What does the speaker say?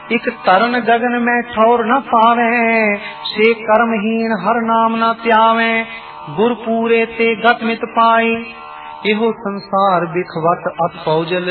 इक तरन गगन में ठौर न पावे, से कर्महीन हर नाम न त्यावे। गुर पूरे ते गत मित पाई, इहो संसार बिखवत अत पौजल।